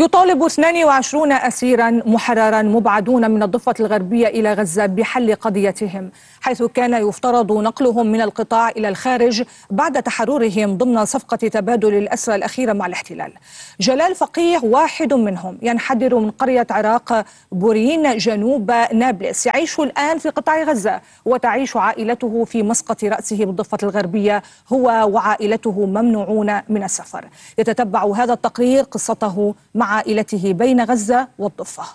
يطالب 22 أسيرا محررا مبعدون من الضفة الغربية إلى غزة بحل قضيتهم، حيث كان يفترض نقلهم من القطاع إلى الخارج بعد تحررهم ضمن صفقة تبادل الأسرى الأخيرة مع الاحتلال. جلال فقيه واحد منهم، ينحدر من قرية عراق بورين جنوب نابلس، يعيش الآن في قطاع غزة وتعيش عائلته في مسقط رأسه بالضفة الغربية. هو وعائلته ممنوعون من السفر. يتتبع هذا التقرير قصته مع عائلته بين غزة والضفة.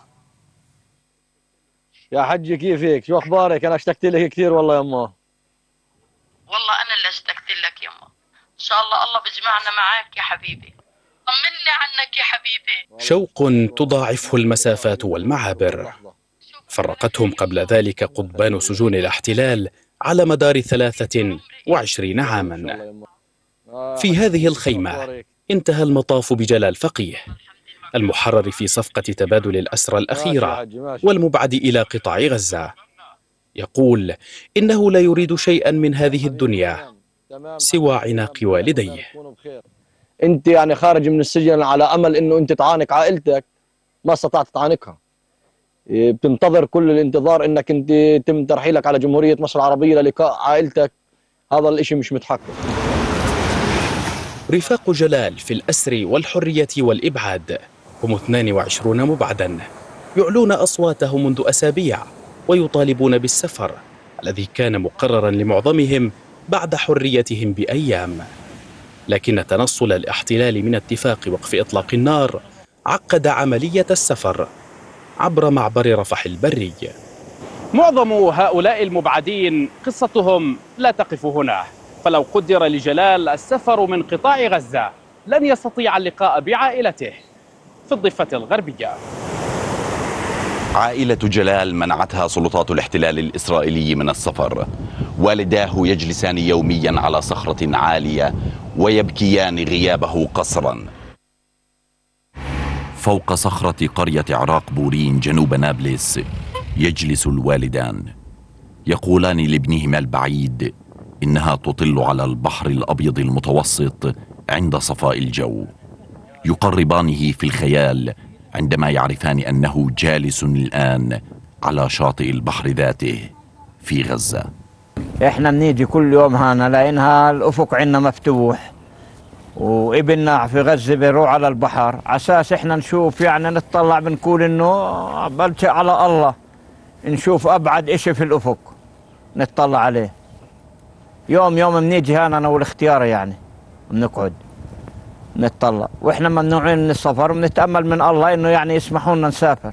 يا حجي كيفك؟ شو اخبارك؟ انا اشتقت لك كثير والله يما. والله انا اللي اشتقت لك يما. ان شاء الله بيجمعنا معاك يا حبيبي. طمني عنك يا حبيبي. شوق تضاعفه المسافات والمعابر. فرقتهم قبل ذلك قضبان سجون الاحتلال على مدار 23 عاما. في هذه الخيمة انتهى المطاف بجلال فقيه، المحرر في صفقة تبادل الأسرى الأخيرة والمبعد إلى قطاع غزة. يقول إنه لا يريد شيئا من هذه الدنيا سوى عناق والديه. انت يعني خارج من السجن على أمل أنه أنت تعانق عائلتك، ما استطعت تعانقها. بتنتظر كل الانتظار أنك أنت يتم ترحيلك على جمهورية مصر العربية للقاء عائلتك. هذا الإشي مش متحقق. رفاق جلال في الأسر والحرية والإبعاد هم 22 مبعدا، يعلون أصواتهم منذ أسابيع ويطالبون بالسفر الذي كان مقررا لمعظمهم بعد حريتهم بأيام. لكن تنصل الاحتلال من اتفاق وقف إطلاق النار عقد عملية السفر عبر معبر رفح البري. معظم هؤلاء المبعدين قصتهم لا تقف هنا، فلو قدر لجلال السفر من قطاع غزة لن يستطيع اللقاء بعائلته في الضفة الغربية. عائلة جلال منعتها سلطات الاحتلال الإسرائيلي من السفر. والداه يجلسان يوميا على صخرة عالية ويبكيان غيابه قسرا. فوق صخرة قرية عراق بورين جنوب نابلس يجلس الوالدان، يقولان لابنهما البعيد إنها تطل على البحر الأبيض المتوسط عند صفاء الجو. يقربانه في الخيال عندما يعرفان أنه جالس الآن على شاطئ البحر ذاته في غزة. إحنا بنيجي كل يوم هنا لأنها الأفق عنا مفتوح، وابننا في غزة بيروح على البحر عساس إحنا نشوف، يعني نطلع بنقول إنه بلجأ على الله، نشوف أبعد إشي في الأفق نطلع عليه. يوم بنيجي هنا أنا والاختيار، يعني بنقعد نتطلع، واحنا ممنوعين من السفر، ونتأمل من الله انه يعني يسمحوا لنا نسافر.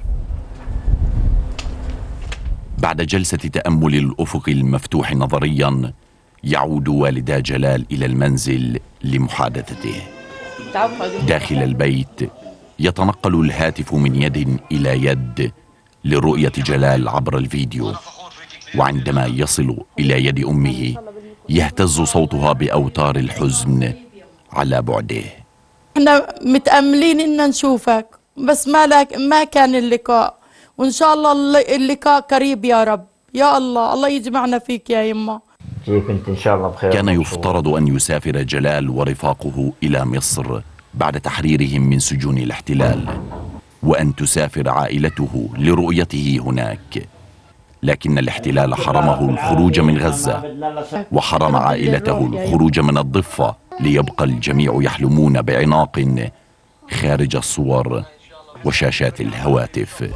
بعد جلسة تأمل الأفق المفتوح نظريا يعود والدا جلال إلى المنزل لمحادثته. داخل البيت يتنقل الهاتف من يد إلى يد لرؤية جلال عبر الفيديو، وعندما يصل إلى يد أمه يهتز صوتها بأوتار الحزن على بعده. احنا متأملين ان نشوفك، بس ما كان اللقاء، وان شاء الله اللقاء قريب يا رب. يا الله يجمعنا فيك يا يما. كيف انت؟ ان شاء الله بخير. كان يفترض أن يسافر جلال ورفاقه إلى مصر بعد تحريرهم من سجون الاحتلال، وأن تسافر عائلته لرؤيته هناك، لكن الاحتلال حرمه الخروج من غزة وحرم عائلته الخروج من الضفة، ليبقى الجميع يحلمون بعناق خارج الصور وشاشات الهواتف.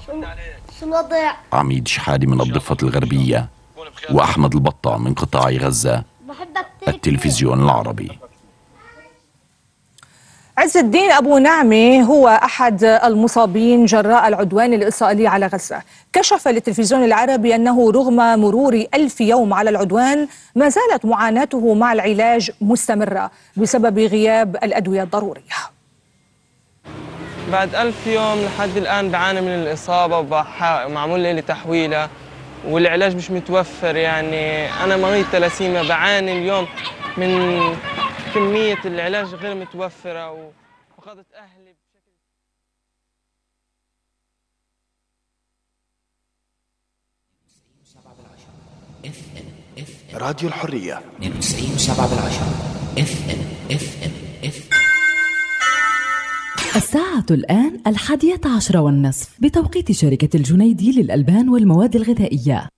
عميد شحادي من الضفة الغربية وأحمد البطة من قطاع غزة، التلفزيون العربي. عز الدين أبو نعمة هو أحد المصابين جراء العدوان الإسرائيلي على غزة. كشف للتلفزيون العربي أنه رغم مرور 1000 يوم على العدوان ما زالت معاناته مع العلاج مستمرة بسبب غياب الأدوية الضرورية. بعد 1000 يوم لحد الآن بعاني من الإصابة، ومعمول لي تحويلة والعلاج مش متوفر. يعني أنا مريض تلاسيميا، بعاني اليوم من كمية العلاج غير متوفرة، وفقدت أهلي بشكل. راديو الحرية 92.7 FM. الساعة الآن 11:10 بتوقيت شركة الجنيدي للألبان والمواد الغذائية.